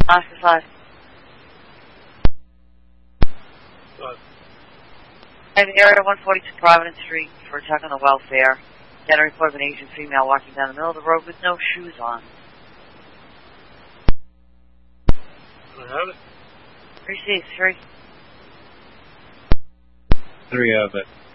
Oscar 5. I have area 142 Providence Street for attack on the welfare. Got a report of an Asian female walking down the middle of the road with no shoes on. I have it. Received, 3. 3 of it.